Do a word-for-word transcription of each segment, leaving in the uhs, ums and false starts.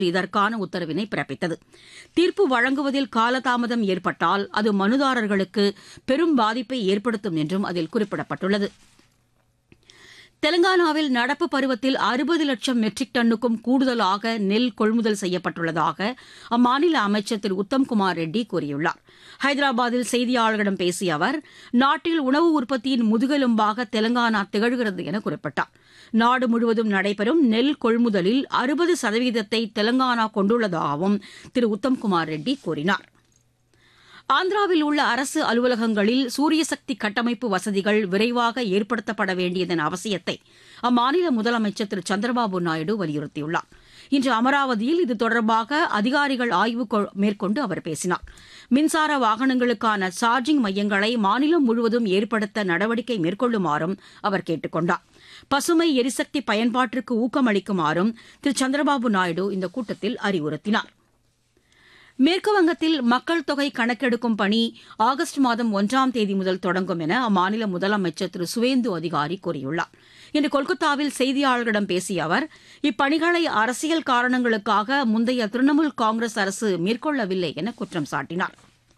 இதற்கான உத்தரவினை பிறப்பித்தது. தீர்ப்பு வழங்குவதில் காலதாமதம் ஏற்பட்டால் அது மனுதாரர்களுக்கு பெரும் பாதிப்பை ஏற்படுத்தும் என்றும் அதில் குறிப்பிடப்பட்டுள்ளது. தெலங்கானாவில் நடப்பு பருவத்தில் அறுபது லட்சம் மெட்ரிக் டன்னுக்கும் கூடுதலாக நெல் கொள்முதல் செய்யப்பட்டுள்ளதாக அம்மாநில அமைச்சர் திரு உத்தம்குமார் ரெட்டி கூறியுள்ளார். ஹைதராபாத்தில் செய்தியாளர்களிடம் பேசிய அவர், நாட்டில் உணவு உற்பத்தியின் முதுகெலும்பாக தெலங்கானா திகழ்கிறது என குறிப்பிட்டார். நாடு முழுவதும் நடைபெறும் நெல் கொள்முதலில் அறுபது சதவீதத்தை தெலங்கானா கொண்டுள்ளதாகவும் திரு உத்தம்குமார் ரெட்டி கூறினார். ஆந்திராவில் உள்ள அரசு அலுவலகங்களில் சூரியசக்தி கட்டமைப்பு வசதிகள் விரைவாக ஏற்படுத்தப்பட வேண்டியதன் அவசியத்தை அம்மாநில முதலமைச்சர் திரு சந்திரபாபு நாயுடு வலியுறுத்தியுள்ளார். இன்று அமராவதியில் இது தொடர்பாக அதிகாரிகள் ஆய்வு மேற்கொண்டு அவர் பேசினார். மின்சார வாகனங்களுக்கான சார்ஜிங் மையங்களை மாநிலம் முழுவதும் ஏற்படுத்த நடவடிக்கை மேற்கொள்ளுமாறும் அவர் கேட்டுக் கொண்டார். பசுமை எரிசக்தி பயன்பாட்டிற்கு ஊக்கமளிக்குமாறும் திரு சந்திரபாபு நாயுடு இந்த கூட்டத்தில் அறிவுறுத்தினார். மேற்குவங்கத்தில் மக்கள் தொகை கணக்கெடுக்கும் பணி ஆகஸ்ட் மாதம் ஒன்றாம் தேதி முதல் தொடங்கும் என அம்மாநில முதலமைச்சர் திரு சுவேந்து அதிகாரி கூறியுள்ளார். இன்று கொல்கத்தாவில் செய்தியாளர்களிடம் பேசிய அவர், இப்பணிகளை அரசியல் காரணங்களுக்காக முந்தைய திரிணாமுல் காங்கிரஸ் அரசு மேற்கொள்ளவில்லை என குற்றம் சாட்டினார்.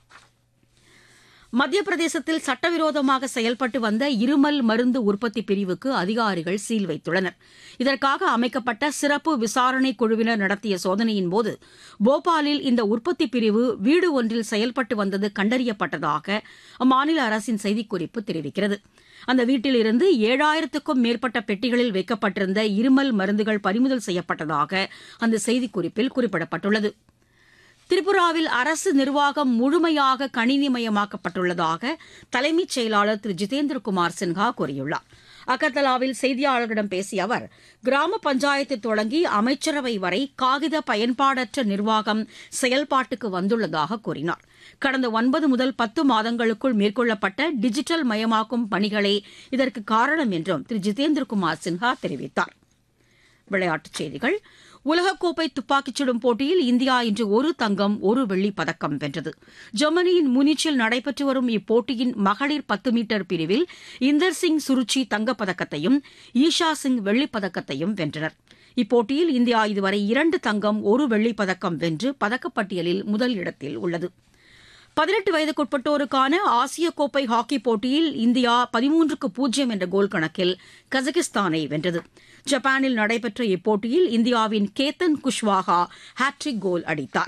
மத்திய பிரதேசத்தில் சட்டவிரோதமாக செயல்பட்டு வந்த இருமல் மருந்து உற்பத்தி பிரிவுக்கு அதிகாரிகள் சீல் வைத்துள்ளனர். இதற்காக அமைக்கப்பட்ட சிறப்பு விசாரணை குழுவினர் நடத்திய சோதனையின்போது போபாலில் இந்த உற்பத்தி பிரிவு வீடு ஒன்றில் செயல்பட்டு வந்தது கண்டறியப்பட்டதாக அம்மாநில அரசின் செய்திக்குறிப்பு தெரிவிக்கிறது. அந்த வீட்டிலிருந்து ஏழாயிரத்துக்கும் மேற்பட்ட பெட்டிகளில் வைக்கப்பட்டிருந்த இருமல் மருந்துகள் பறிமுதல் செய்யப்பட்டதாக அந்த செய்திக்குறிப்பில் குறிப்பிடப்பட்டுள்ளது. திரிபுராவில் அரசு நிர்வாகம் முழுமையாக கணினிமயமாக்கப்பட்டுள்ளதாக தலைமைச் செயலாளர் திரு ஜிதேந்திரகுமார் சின்ஹா கூறியுள்ளார். அகர்தலாவில் செய்தியாளர்களிடம் பேசிய அவர், கிராம பஞ்சாயத்து தொடங்கி அமைச்சரவை வரை காகித பயன்பாடற்ற நிர்வாகம் செயல்பாட்டுக்கு வந்துள்ளதாக கூறினார். கடந்த ஒன்பது முதல் பத்து மாதங்களுக்குள் மேற்கொள்ளப்பட்ட டிஜிட்டல் மயமாக்கும் பணிகளே இதற்கு காரணம் என்றும் திரு ஜிதேந்திரகுமார் சின்ஹா தெரிவித்தார். விளையாட்டுச் செய்திகள். உலகக்கோப்பை துப்பாக்கிச் சுடும் போட்டியில் இந்தியா இன்று ஒரு தங்கம் ஒரு வெள்ளிப் பதக்கம் வென்றது. ஜெர்மனியின் முனிச்சில் நடைபெற்று வரும் இப்போட்டியின் மகளிர் பத்து மீட்டர் பிரிவில் இந்தர் சிங் சுருச்சி தங்கப்பதக்கத்தையும் ஈஷா சிங் வெள்ளிப் பதக்கத்தையும் வென்றனர். இப்போட்டியில் இந்தியா இதுவரை இரண்டு தங்கம் ஒரு வெள்ளிப் பதக்கம் வென்று பதக்கப்பட்டியலில் முதல் இடத்தில் உள்ளது. பதினெட்டு வயதுக்குட்பட்டோருக்கான ஆசிய கோப்பை ஹாக்கி போட்டியில் இந்தியா பதிமூன்றுக்கு பூஜ்ஜியம் என்ற கோல் கணக்கில் கஜகிஸ்தானை வென்றது. ஜப்பானில் நடைபெற்ற இப்போட்டியில் இந்தியாவின் கேத்தன் குஷ்வாஹா ஹாட்ரிக் கோல் அடித்தார்.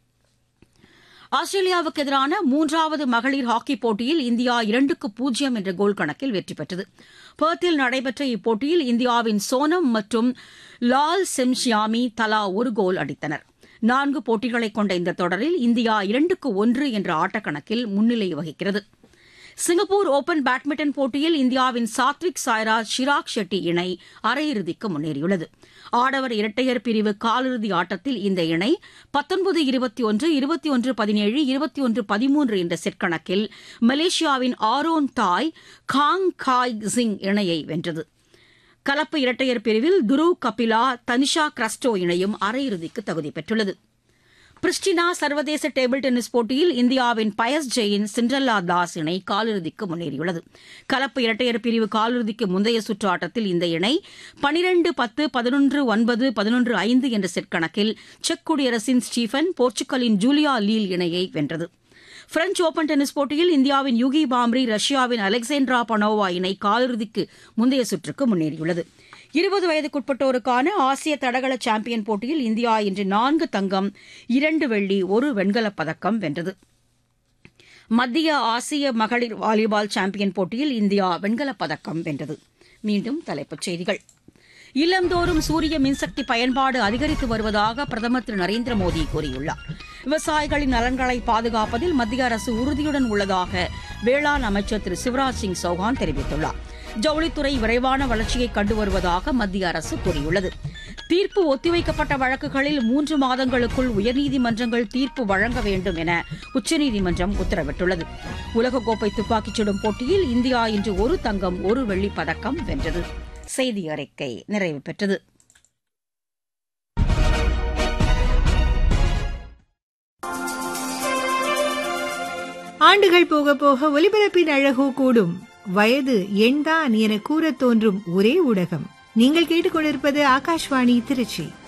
ஆஸ்திரேலியாவுக்கு எதிரான மூன்றாவது மகளிர் ஹாக்கி போட்டியில் இந்தியா இரண்டுக்கு பூஜ்ஜியம் என்ற கோல் கணக்கில் வெற்றி பெற்றது. பெர்த்தில் நடைபெற்ற இப்போட்டியில் இந்தியாவின் சோனம் மற்றும் லால் செம்ஷியாமி தலா ஒரு கோல் அடித்தனர். நான்கு போட்டிகளை கொண்ட இந்த தொடரில் இந்தியா இரண்டுக்கு ஒன்று என்ற ஆட்டக்கணக்கில் முன்னிலை வகிக்கிறது. சிங்கப்பூர் ஓபன் பேட்மிண்டன் போட்டியில் இந்தியாவின் சாத்விக் சாய்ராஜ் ஷிராக் ஷெட்டி இணை அரையிறுதிக்கு முன்னேறியுள்ளது. ஆடவர் இரட்டையர் பிரிவு காலிறுதி ஆட்டத்தில் இந்த இணை பத்தொன்பது இருபத்தி ஒன்று இருபத்தி ஒன்று பதினேழு இருபத்தி ஒன்று பதிமூன்று என்ற செட் கணக்கில் மலேசியாவின் ஆரோன் தாய் காங் காய் சிங் இணையை வென்றது. கலப்பு இரட்டையர் பிரிவில் துருவ் கபிலா தனிஷா கிரஸ்டோ இணையும் அரையிறுதிக்கு தகுதி பெற்றுள்ளது. பிரிஸ்டினா சர்வதேச டேபிள் டென்னிஸ் போட்டியில் இந்தியாவின் பயஸ் ஜெயின் சிண்ட்ரெல்லா தாஸ் இணை காலிறுதிக்கு முன்னேறியுள்ளது. கலப்பு இரட்டையர் பிரிவு காலிறுதிக்கு முந்தைய சுற்று ஆட்டத்தில் இந்த இணை பனிரண்டு பத்து பதினொன்று ஒன்பது பதினொன்று ஐந்து என்ற செட் கணக்கில் செக் குடியரசின் ஸ்டீஃபன் போர்ச்சுகலின் ஜூலியா லீல் இணையை வென்றது. பிரெஞ்ச் ஓபன் டென்னிஸ் போட்டியில் இந்தியாவின் யூகி பாம்ரி ரஷ்யாவின் அலெக்சாண்ட்ரா பனோவா இணை காலிறுதிக்கு முந்தைய சுற்றுக்கு முன்னேறியுள்ளது. இருபது வயதுக்குட்பட்டோருக்கான ஆசிய தடகள சாம்பியன் போட்டியில் இந்தியா இன்று நான்கு தங்கம் இரண்டு வெள்ளி ஒரு வெண்கலப் பதக்கம் வென்றது. மத்திய ஆசிய மகளிர் வாலிபால் சாம்பியன் போட்டியில் இந்தியா வெண்கலப் பதக்கம் வென்றது. மீண்டும் தலைப்புச் செய்திகள். இல்லந்தோறும் சூரிய மின்சக்தி பயன்பாடு அதிகரித்து வருவதாக பிரதமர் திரு நரேந்திர மோடி கூறியுள்ளார். விவசாயிகளின் நலன்களை பாதுகாப்பதில் மத்திய அரசு உறுதியுடன் உள்ளதாக வேளாண் அமைச்சர் திரு சிவராஜ் சிங் சௌஹான் தெரிவித்துள்ளார். ஜவுளித்துறை விரைவான வளர்ச்சியை கண்டு வருவதாக மத்திய அரசு கூறியுள்ளது. தீர்ப்பு ஒத்திவைக்கப்பட்ட வழக்குகளில் மூன்று மாதங்களுக்குள் உயர்நீதிமன்றங்கள் தீர்ப்பு வழங்க வேண்டும் என உச்சநீதிமன்றம் உத்தரவிட்டுள்ளது. உலகக்கோப்பை துப்பாக்கிச் சுடும் போட்டியில் இந்தியா இன்று ஒரு தங்கம் ஒரு வெள்ளிப் பதக்கம் வென்றது. செய்தி அறிக்கை நிறைவு பெற்றது. ஆண்டுகள் போக போக ஒலிபரப்பின் அழகோ கூடும். வயது எண்தான் என கூறத் தோன்றும் ஒரே ஊடகம். நீங்கள் கேட்டுக்கொண்டிருப்பது ஆகாஷ்வாணி திருச்சி.